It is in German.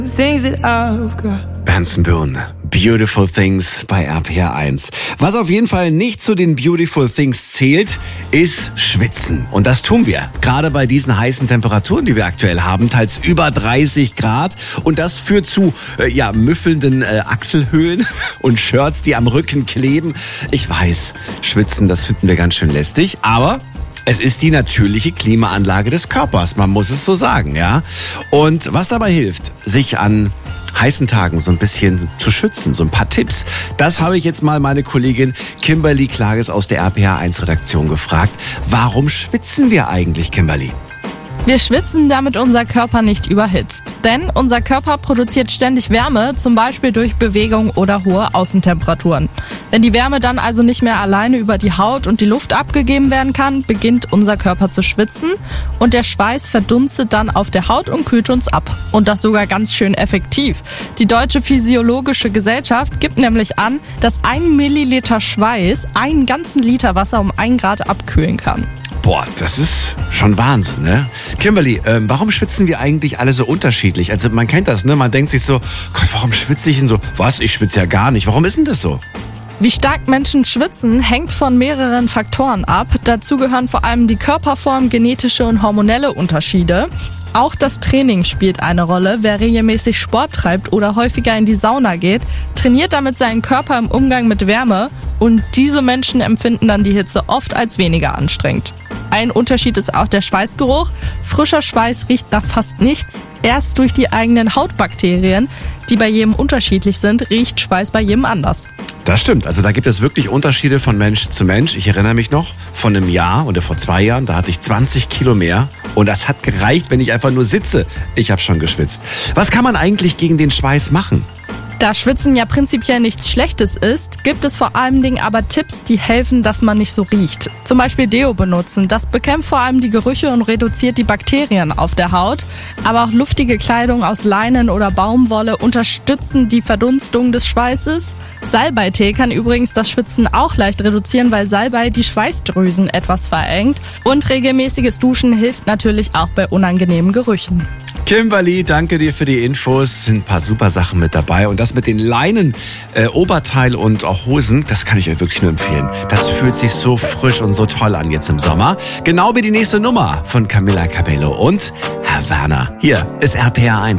Things that I've got. Benson Boone, Beautiful Things bei RPR1. Was auf jeden Fall nicht zu den Beautiful Things zählt, ist Schwitzen. Und das tun wir. Gerade bei diesen heißen Temperaturen, die wir aktuell haben, teils über 30 Grad. Und das führt zu müffelnden Achselhöhlen und Shirts, die am Rücken kleben. Ich weiß, Schwitzen, das finden wir ganz schön lästig. Aber es ist die natürliche Klimaanlage des Körpers, man muss es so sagen, ja. Und was dabei hilft, sich an heißen Tagen so ein bisschen zu schützen, so ein paar Tipps, das habe ich jetzt mal meine Kollegin Kimberly Klages aus der RPR1-Redaktion gefragt. Warum schwitzen wir eigentlich, Kimberly? Wir schwitzen, damit unser Körper nicht überhitzt. Denn unser Körper produziert ständig Wärme, zum Beispiel durch Bewegung oder hohe Außentemperaturen. Wenn die Wärme dann also nicht mehr alleine über die Haut und die Luft abgegeben werden kann, beginnt unser Körper zu schwitzen und der Schweiß verdunstet dann auf der Haut und kühlt uns ab. Und das sogar ganz schön effektiv. Die Deutsche Physiologische Gesellschaft gibt nämlich an, dass 1 Milliliter Schweiß einen ganzen Liter Wasser um 1 Grad abkühlen kann. Boah, das ist schon Wahnsinn, ne? Kimberly, warum schwitzen wir eigentlich alle so unterschiedlich? Also man kennt das, ne? Man denkt sich so, Gott, warum schwitze ich denn so? Was, ich schwitze ja gar nicht. Warum ist denn das so? Wie stark Menschen schwitzen, hängt von mehreren Faktoren ab. Dazu gehören vor allem die Körperform, genetische und hormonelle Unterschiede. Auch das Training spielt eine Rolle. Wer regelmäßig Sport treibt oder häufiger in die Sauna geht, trainiert damit seinen Körper im Umgang mit Wärme und diese Menschen empfinden dann die Hitze oft als weniger anstrengend. Ein Unterschied ist auch der Schweißgeruch. Frischer Schweiß riecht nach fast nichts. Erst durch die eigenen Hautbakterien, die bei jedem unterschiedlich sind, riecht Schweiß bei jedem anders. Das stimmt, also da gibt es wirklich Unterschiede von Mensch zu Mensch. Ich erinnere mich noch, von einem Jahr oder vor 2 Jahren, da hatte ich 20 Kilo mehr. Und das hat gereicht, wenn ich einfach nur sitze. Ich habe schon geschwitzt. Was kann man eigentlich gegen den Schweiß machen? Da Schwitzen ja prinzipiell nichts Schlechtes ist, gibt es vor allen Dingen aber Tipps, die helfen, dass man nicht so riecht. Zum Beispiel Deo benutzen. Das bekämpft vor allem die Gerüche und reduziert die Bakterien auf der Haut. Aber auch luftige Kleidung aus Leinen oder Baumwolle unterstützen die Verdunstung des Schweißes. Salbeitee kann übrigens das Schwitzen auch leicht reduzieren, weil Salbei die Schweißdrüsen etwas verengt. Und regelmäßiges Duschen hilft natürlich auch bei unangenehmen Gerüchen. Kimberly, danke dir für die Infos. Sind ein paar super Sachen mit dabei. Und das mit den Leinen, Oberteil und auch Hosen, das kann ich euch wirklich nur empfehlen. Das fühlt sich so frisch und so toll an jetzt im Sommer. Genau wie die nächste Nummer von Camila Cabello und Havana. Hier ist RPR1.